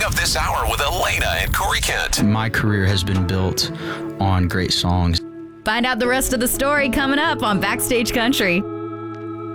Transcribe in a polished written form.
up this hour with Elena and Corey Kent. My career has been built on great songs. Find out the rest of the story coming up on Backstage Country.